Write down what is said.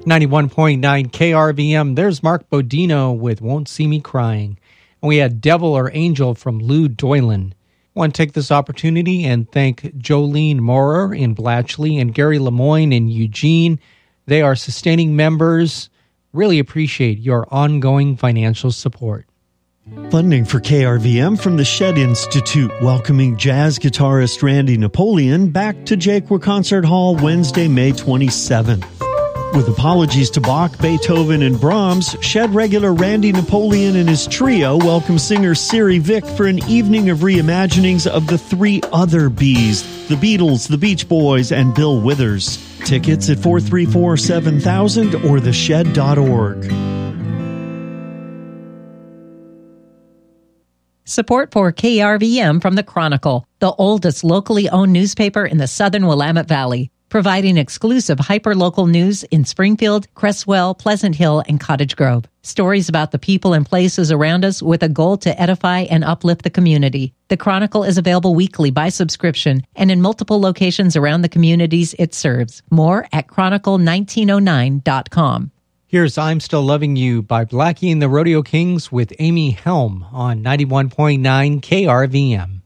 91.9 KRVM, there's Mark Bodino with Won't See Me Crying. And we had Devil or Angel from Lou Doylan. I want to take this opportunity and thank Jolene Morer in Blatchley and Gary Lemoyne in Eugene. They are sustaining members. Really appreciate your ongoing financial support. Funding for KRVM from the Shed Institute, welcoming jazz guitarist Randy Napoleon back to Jaquia Concert Hall Wednesday, May 27th. With apologies to Bach, Beethoven, and Brahms, Shed regular Randy Napoleon and his trio welcome singer Siri Vick for an evening of reimaginings of the three other Bs, the Beatles, the Beach Boys, and Bill Withers. Tickets at 434-7000 or theshed.org. Support for KRVM from the Chronicle, the oldest locally owned newspaper in the southern Willamette Valley, providing exclusive hyper-local news in Springfield, Cresswell, Pleasant Hill, and Cottage Grove. Stories about the people and places around us with a goal to edify and uplift the community. The Chronicle is available weekly by subscription and in multiple locations around the communities it serves. More at chronicle1909.com. Here's I'm Still Loving You by Blackie and the Rodeo Kings with Amy Helm on 91.9 KRVM.